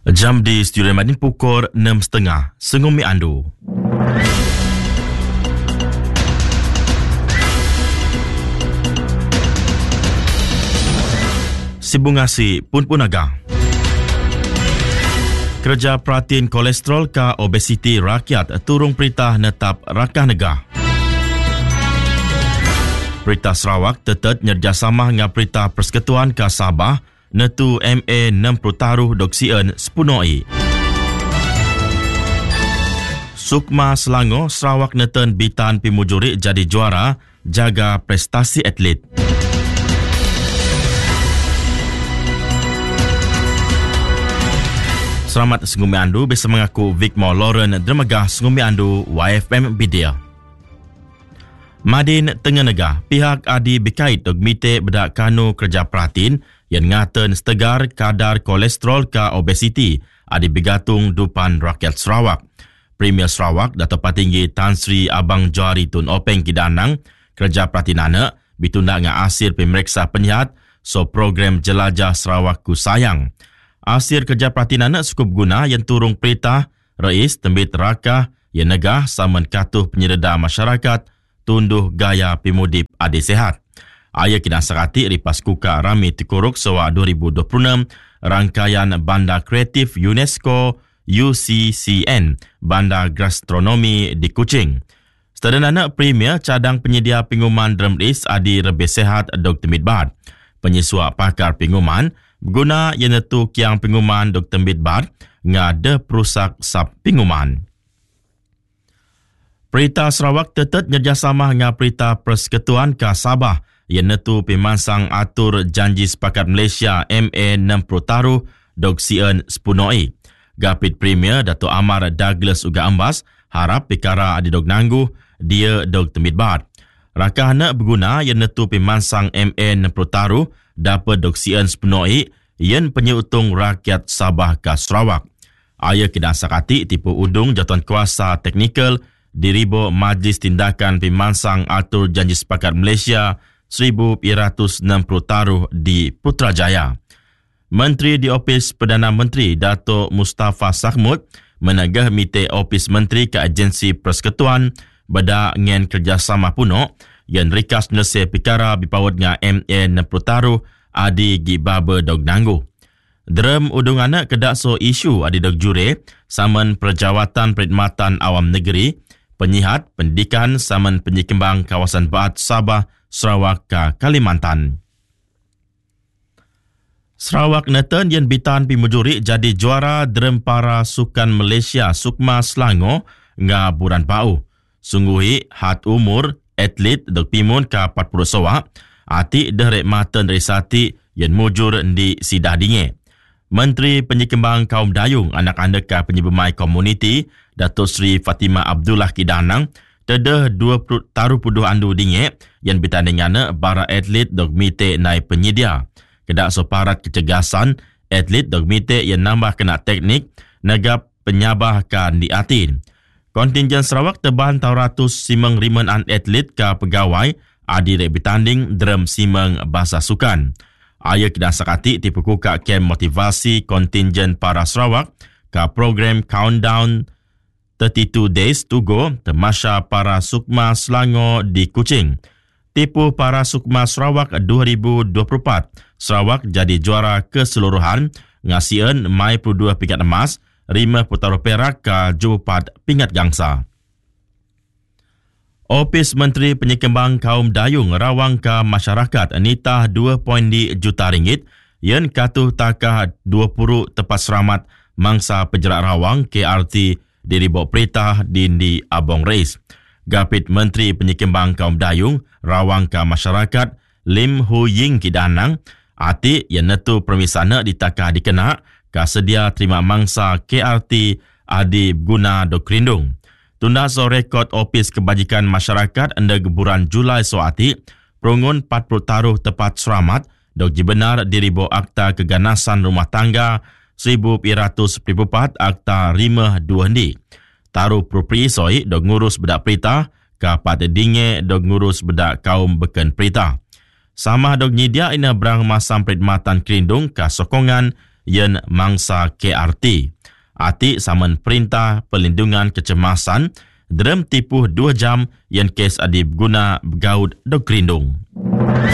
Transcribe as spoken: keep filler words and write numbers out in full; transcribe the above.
Jam di Studio Madin pukul enam tiga puluh. Sengumi Andu. Sibungasi pun pun agak. Kerja perhatian kolesterol ke obesiti rakyat turung perintah netap rakah negah. Perintah Sarawak tetap kerjasama dengan perintah Persekutuan ke Sabah netu M A enam puluh taruh doksien sepunoi. Sukma Selangor Sarawak neten bitan pimujuri jadi juara jaga prestasi atlet. Selamat Sengumi Andu bersama mengaku Vicmore Lauren Dermegah Sengumi Andu Y F M Bidia. Madin Tengah Negah, pihak adi berkait dog mite bedak kanu kerja perhatiin yang ngaten setegar kadar kolesterol ke obesiti adi bergatung dupan rakyat Sarawak. Premier Sarawak Dato' Patinggi Tan Sri Abang Johari Tun Openg Kidanang kerja perhatiin anak bitunda dengan hasil pemeriksa penyihat so program Jelajah Sarawak Ku Sayang. Hasil kerja perhatiin anak cukup guna yang turung perintah Rais Tembit Rakah yang negah saman katuh penyereda masyarakat tunduh gaya pimudip adi sehat. Ayah kina serati ripas kuka rami tikuruk sewa dua ribu dua puluh enam rangkaian Bandar Kreatif UNESCO U C C N Bandar Gastronomi di Kuching. Setelah Premier cadang penyedia pengumuman drum list adi lebih sehat Doktor Midbad. Penyisua pakar pengumuman guna yang netu kiang pengumuman Doktor Midbad ngada perusak sab pengumuman. Perintah Sarawak tetap kerjasama dengan Perintah Persekutuan ke Sabah yang netu pemansang atur janji sepakat Malaysia M A enam puluh taruh doksien sepunoi. Gapit Premier Dato' Amar Douglas Uga Ambas harap perkara adi dog nangguh dia Doktor Midbad. Rakah nak berguna yang netu pemansang M A enam puluh taruh dapat doksien sepunoi yang penyutung rakyat Sabah ke Sarawak. Ayah kena sakati tipu udung jatuhan kuasa teknikal diribo Majlis Tindakan Pemansang Atur Janji Sepakat Malaysia seribu sembilan ratus enam puluh taruh di Putrajaya. Menteri di Ofis Perdana Menteri Dato' Mustafa Sahmud menagah mite Ofis Menteri ke Agensi Persekutuan beda ngen kerjasama puno yang rikas nese perkara bipawat dengan M A enam puluh taruh adi gibaba dog nanggu. Drum udung anak kedak so isu adi dog jure saman Perjawatan Perkhidmatan Awam Negeri penyihat pendidikan saman penyikembang kawasan Baat Sabah Sarawak ke Kalimantan. Sarawak neten yang bitan pimujuri jadi juara drum para sukan Malaysia Sukma Selangor nga buran bau. Sungguhi hat umur atlet dok pimun ke empat puluh sowa ati derek maten risati yang mujur di Sidah Dinge. Menteri Penyikembang Kaum Dayung anak-anak ke penyebemai komuniti Datuk Seri Fatimah Abdullah Kidanang tedah dua puluh taruh puduh andu dinge yang bertandingan para atlet dog mite naik penyedia. Kedak soparat kecegasan atlet dog mite yang nambah kena teknik negap penyabah kan di atin. Kontingen Sarawak teban tau ratus simeng rimen an atlet ke pegawai adi rek bertanding drum simeng bahasa sukan. Ayah kena sakati tipu kuka kem motivasi kontingen para Sarawak ke program Countdown tiga puluh dua Days to Go Temasya Para Sukma Selangor di Kuching. Tipu Para Sukma Sarawak dua ribu dua puluh empat. Sarawak jadi juara keseluruhan ngasian mai puluh dua pingat emas, lima puluh taruh perak ke jupat pingat gangsa. Ofis Menteri Penyikembang Kaum Dayung rawang ke masyarakat nitah dua koma dua juta ringgit yang katuh takah dua puluh tepat seramat mangsa pejerak rawang K R T diribok perintah dindi Abong Rais. Gapit Menteri Penyikembang Kaum Dayung rawang ke masyarakat Lim Hu Ying Kidanang ati yang netu permisana ditakah dikena ke sedia terima mangsa K R T adi guna dok rindung. Tunda so rekod Ofis Kebajikan Masyarakat anda geburan Julai soati perungun empat puluh taruh tepat seramat dok jibenar diribo Akta Keganasan Rumah Tangga seribu sembilan ratus sembilan puluh empat Akta Rimah dua Hendi. Taruh propri soi dok ngurus bedak perintah kapat dinge dok ngurus bedak kaum beken perintah. Sama dok nyidia ina berang masam perkhidmatan kerindung ke sokongan yen mangsa K R T. Ati saman perintah pelindungan kecemasan dalam tipuh dua jam yen kes adib guna begaud dok rindung.